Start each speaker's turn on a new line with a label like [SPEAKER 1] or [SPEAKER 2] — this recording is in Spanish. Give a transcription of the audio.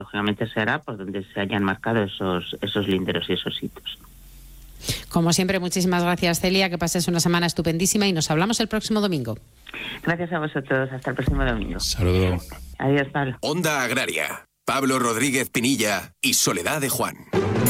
[SPEAKER 1] lógicamente se hará por donde se hayan marcado esos linderos y esos hitos.
[SPEAKER 2] Como siempre, muchísimas gracias, Celia, que pases una semana estupendísima y nos hablamos el próximo domingo.
[SPEAKER 1] Gracias a vosotros, hasta el próximo domingo.
[SPEAKER 3] Saludos.
[SPEAKER 1] Adiós, Pablo.
[SPEAKER 4] Onda Agraria, Pablo Rodríguez Pinilla y Soledad de Juan.